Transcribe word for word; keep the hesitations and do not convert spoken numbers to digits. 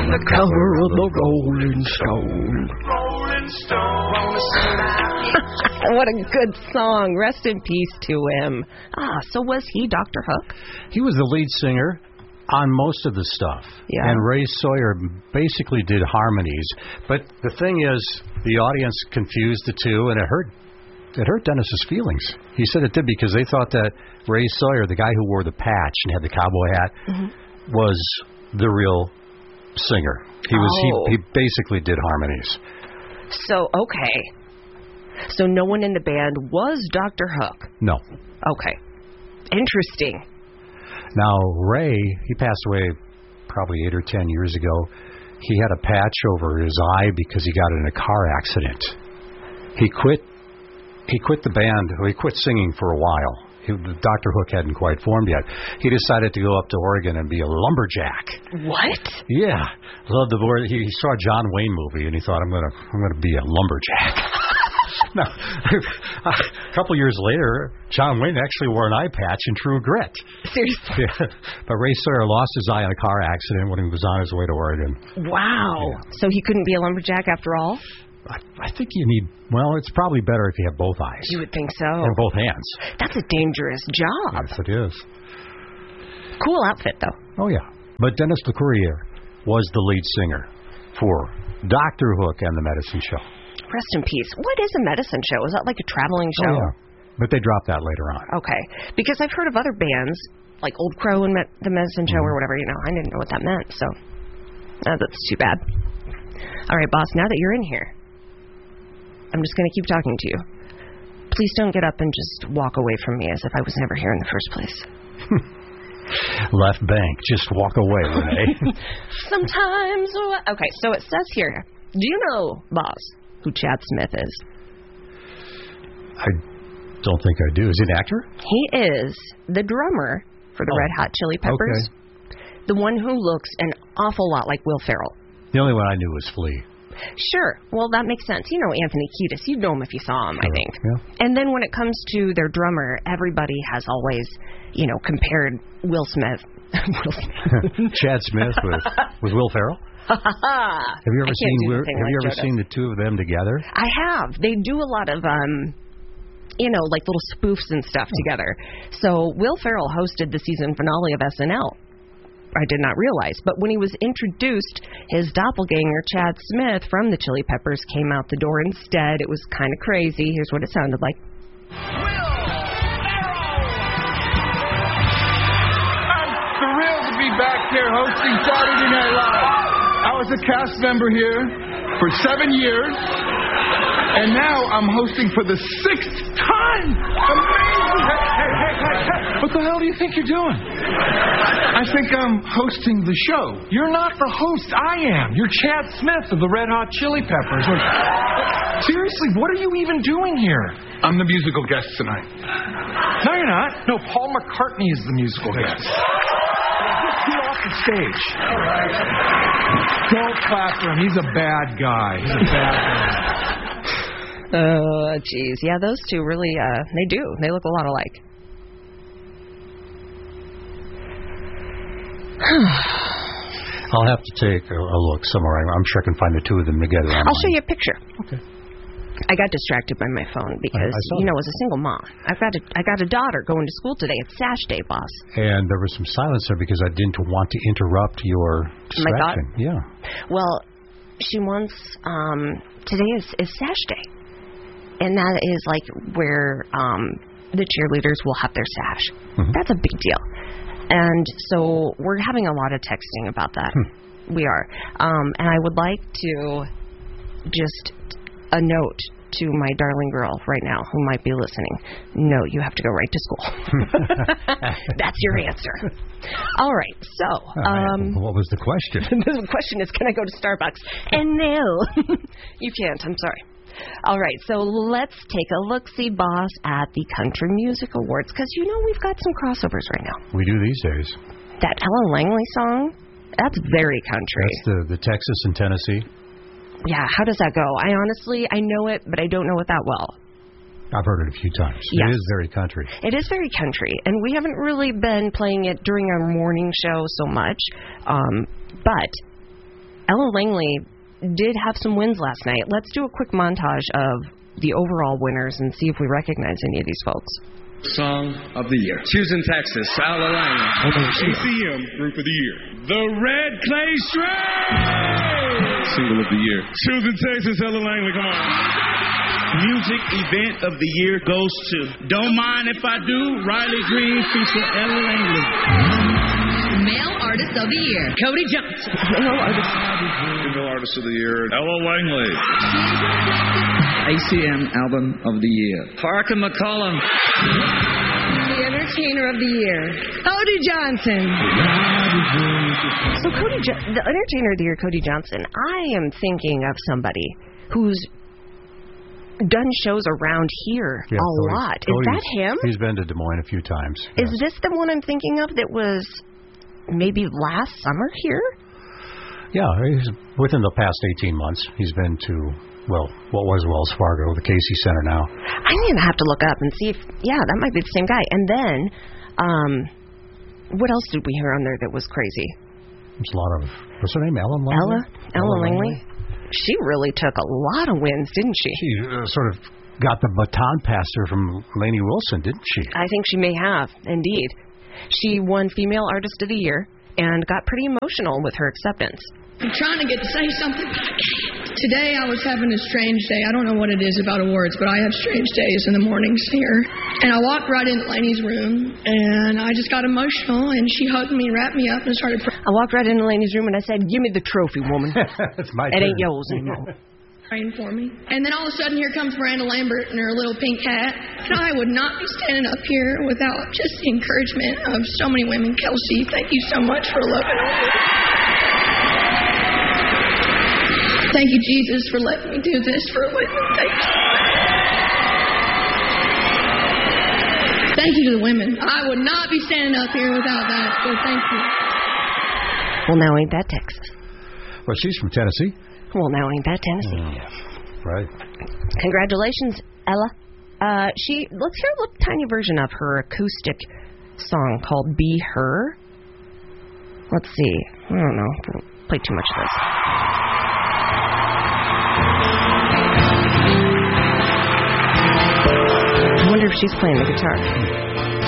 on the cover of the Rolling Stone. Rolling Stone. What a good song. Rest in peace to him. Ah, so was he Doctor Hook? He was the lead singer on most of the stuff. Yeah. And Ray Sawyer basically did harmonies. But the thing is, the audience confused the two, and it hurt it hurt Dennis's feelings. He said it did because they thought that Ray Sawyer, the guy who wore the patch and had the cowboy hat, mm-hmm. was the real singer. He was oh. he, he basically did harmonies. So, okay. So no one in the band was Doctor Hook? No. Okay. Interesting. Now, Ray, he passed away probably eight or ten years ago. He had a patch over his eye because he got in a car accident. He quit He quit the band. He quit singing for a while. He, Doctor Hook hadn't quite formed yet. He decided to go up to Oregon and be a lumberjack. What? Yeah. Loved the word. He, he saw a John Wayne movie, and he thought, I'm going to I'm gonna be a lumberjack. Now, a couple years later, John Wayne actually wore an eye patch in True Grit. Seriously? Yeah. But Ray Sawyer lost his eye in a car accident when he was on his way to Oregon. Wow. Yeah. So he couldn't be a lumberjack after all? I, I think you need, well, it's probably better if you have both eyes. You would think so. And both hands. That's a dangerous job. Yes, it is. Cool outfit, though. Oh, yeah. But Dennis LeCourrier was the lead singer for Doctor Hook and the Medicine Show. Rest in peace. What is a medicine show? Is that like a traveling show? Oh, yeah. But they dropped that later on. Okay. Because I've heard of other bands, like Old Crow and Met- the Medicine Show mm-hmm. or whatever, you know. I didn't know what that meant, so oh, that's too bad. All right, boss, now that you're in here, I'm just going to keep talking to you. Please don't get up and just walk away from me as if I was never here in the first place. Left bank. Just walk away, Renee. Sometimes. Okay, so it says here, do you know, boss, who Chad Smith is? I don't think I do. Is he an actor? He is the drummer for the oh. Red Hot Chili Peppers. Okay. The one who looks an awful lot like Will Ferrell. The only one I knew was Flea. Sure. Well, that makes sense. You know Anthony Kiedis. You'd know him if you saw him, sure. I think. Yeah. And then when it comes to their drummer, everybody has always, you know, compared Will Smith. Will Smith. Chad Smith with, with Will Ferrell? have you ever seen Have like you ever Jodas. seen the two of them together? I have. They do a lot of um you know, like little spoofs and stuff oh. together. So Will Ferrell hosted the season finale of S N L. I did not realize. But when he was introduced, his doppelganger, Chad Smith, from the Chili Peppers, came out the door instead. It was kind of crazy. Here's what it sounded like. Will I'm thrilled to be back here hosting Saturday Night Live. I was a cast member here for seven years, and now I'm hosting for the sixth time. Amazing! Hey, hey, hey, hey, hey. What the hell do you think you're doing? I think I'm hosting the show. You're not the host. I am. You're Chad Smith of the Red Hot Chili Peppers. Seriously, what are you even doing here? I'm the musical guest tonight. No, you're not. No, Paul McCartney is the musical guest. Just get off the stage. Don't clap for him. He's a bad guy. He's a bad guy. Oh, jeez. Yeah, those two really, uh, they do. They look a lot alike. I'll have to take a, a look somewhere. I'm sure I can find the two of them together. I'll show you a picture. Okay. I got distracted by my phone because, I, I you know, as a single mom, I've got a, I got a daughter going to school today. It's Sash Day, boss. And there was some silence there because I didn't want to interrupt your distraction. My thought? Yeah. Well, she wants, um, today is, is Sash Day. And that is like where um, the cheerleaders will have their sash. Mm-hmm. That's a big deal. And so we're having a lot of texting about that. Hmm. We are. Um, and I would like to just a note to my darling girl right now who might be listening. No, you have to go right to school. That's your answer. All right. So. Um, uh, what was the question? The question is, can I go to Starbucks? And no, you can't. I'm sorry. All right, so let's take a look-see, boss, at the Country Music Awards, because you know we've got some crossovers right now. We do these days. That Ellen Langley song, that's very country. That's the, the Texas and Tennessee. Yeah, how does that go? I honestly, I know it, but I don't know it that well. I've heard it a few times. Yes. It is very country. It is very country, and we haven't really been playing it during our morning show so much, um, but Ella Langley did have some wins last night. Let's do a quick montage of the overall winners and see if we recognize any of these folks. Song of the Year. Choosing Texas, Ella Langley. A C M Group of the Year. The Red Clay Strays. Single of the Year. Choosing Texas, Ella Langley. Come on. Music Event of the Year goes to Don't Mind If I Do, Riley Green featuring Ella Langley. Male Artist of the Year, Cody Johnson. Male Artist. Female Artist of the Year, Ella Langley. A C M Album of the Year. Parker McCollum. The Entertainer of the Year, Cody Johnson. So Cody, jo- the Entertainer of the Year, Cody Johnson. I am thinking of somebody who's done shows around here Yeah, a Cody's- lot. Is Cody's- that him? He's been to Des Moines a few times. Is yes. this the one I'm thinking of that was maybe last summer here? Yeah, he's, within the past eighteen months, he's been to, well, what was Wells Fargo, the Casey Center now. I'm going to have to look up and see if, yeah, that might be the same guy. And then, um, what else did we hear on there that was crazy? There's a lot of, what's her name, Ellen Langley? Ella? Ella Langley? She really took a lot of wins, didn't she? She uh, sort of got the baton passed her from Lainey Wilson, didn't she? I think she may have, indeed. She won Female Artist of the Year and got pretty emotional with her acceptance. I'm trying to get to say something, but I can't. Today I was having a strange day. I don't know what it is about awards, but I have strange days in the mornings here. And I walked right into Lainey's room, and I just got emotional, and she hugged me, wrapped me up, and started praying. I walked right into Lainey's room and I said, "Give me the trophy, woman. It's my It turn. ain't yours anymore." praying for me. And then all of a sudden, here comes Miranda Lambert in her little pink hat. And I would not be standing up here without just the encouragement of so many women. Kelsey, thank you so much for loving on me. Thank you, Jesus, for letting me do this for a living. Thank you. Thank you to the women. I would not be standing up here without that, so thank you. Well, now ain't that Texas? Well, she's from Tennessee. Well, now ain't that Tennessee? Mm, right. Congratulations, Ella. Uh, she let's hear a little tiny version of her acoustic song called "Be Her." Let's see. I don't know. Don't play too much of this. I wonder if she's playing the guitar.